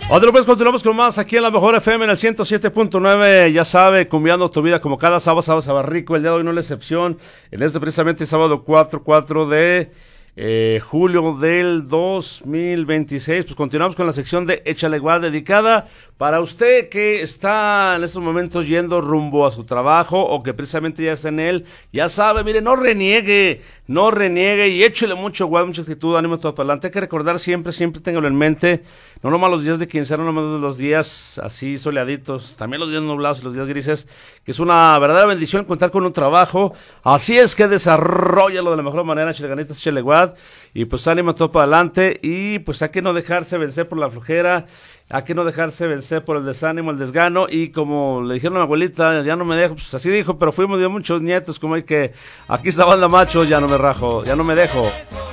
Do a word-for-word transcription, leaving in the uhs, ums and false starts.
Otra vez continuamos con más aquí en la Mejor F M en el ciento siete punto nueve, ya sabe, cambiando tu vida como cada sábado, sábado, sábado rico, el día de hoy no es la excepción, en este precisamente sábado cuatro, cuatro de eh, julio del dos mil veintiséis, pues continuamos con la sección de Échale Guad, dedicada para usted que está en estos momentos yendo rumbo a su trabajo o que precisamente ya está en él, ya sabe, mire, no reniegue, no reniegue y échale mucho guad, mucha actitud, ánimo todo para adelante. Hay que recordar siempre, siempre téngalo en mente, no nomás los días de quincena, no nomás los días así soleaditos, también los días nublados y los días grises, que es una verdadera bendición contar con un trabajo. Así es que desarrollalo de la mejor manera, échale ganitas, échale guad, y pues ánimo todo para adelante, y pues hay que no dejarse vencer por la flojera, hay que no dejarse vencer por el desánimo, el desgano, y como le dijeron a mi abuelita, ya no me dejo, pues así dijo, pero fuimos de muchos nietos, como hay que, aquí está banda macho, ya no me rajo, ya no me dejo.